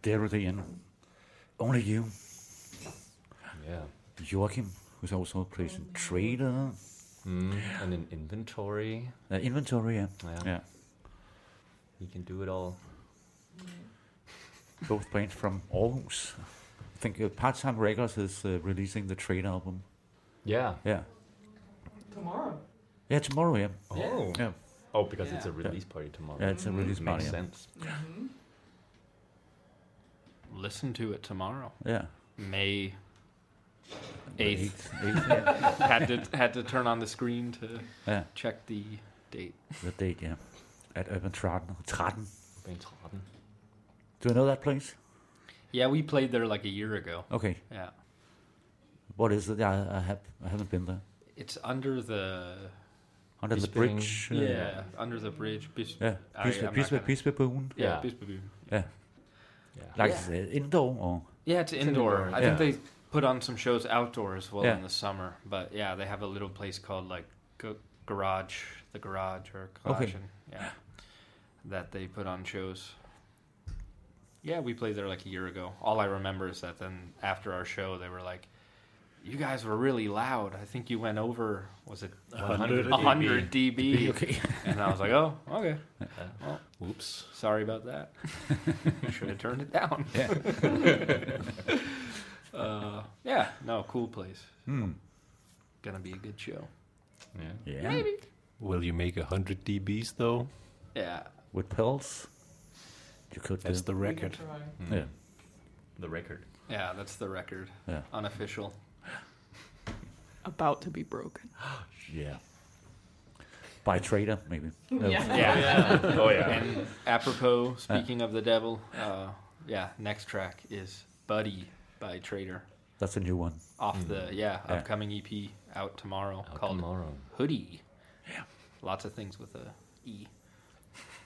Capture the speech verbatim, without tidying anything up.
There at the end. Only you. Yeah. Joachim, who's also plays in Trader. Mm, and in inventory. Uh, inventory, yeah. Yeah. yeah. He can do it all. Both bands from Aarhus. I think uh, Part Time Records is uh, releasing the Trader album. Yeah. Yeah. Tomorrow. Yeah, tomorrow, yeah. Oh. Yeah. Oh, because Yeah. it's a release party tomorrow. Yeah, it's a release Makes party. Yeah. sense. Mm-hmm. Listen to it tomorrow. yeah. May eighth. Eighth, eighth, yeah. had to had to turn on the screen to yeah. check the date. The date, yeah. At Urban Traden. Traden. Ben Traden. Do you know that place? Yeah, we played there like a year ago. Okay. Yeah. What is it? Yeah, I, I have. I haven't been there. It's under the Under the Bisping. bridge. uh, yeah, under the bridge. Bis- Yeah. I- Bispe, I'm not Bispe, gonna- Bispebuen. Yeah, Yeah. Bispebyen. Yeah. Yeah. Like Yeah. uh, indoor or Yeah, it's indoor. indoor, I yeah. think they put on some shows outdoor as well Yeah. in the summer. But yeah, they have a little place called like G- Garage, the Garage or Okay. Garage, yeah, that they put on shows. Yeah, we played there like a year ago. All I remember is that then after our show, they were like, "You guys were really loud. I think you went over. Was it one hundred one hundred dB?" okay. And I was like, "Oh, okay. Uh, Well, Oops. sorry about that. Should have turned it down." Yeah. uh, yeah, no, cool place. Hmm. Gonna be a good show. Yeah. Yeah. Will you make one hundred dBs, though? Yeah. With pills. You could. That's do. the We can record. try. Yeah. The record. Yeah, that's the record. Yeah. Unofficial. About to be broken. Yeah. By Trader, maybe. No. Yeah. Yeah. Oh, yeah. And apropos, speaking of the devil, uh, yeah, next track is Buddy by Trader. That's a new one. Off the, yeah, Yeah. upcoming E P out tomorrow Out called tomorrow. Hoodie. Yeah. Lots of things with a E.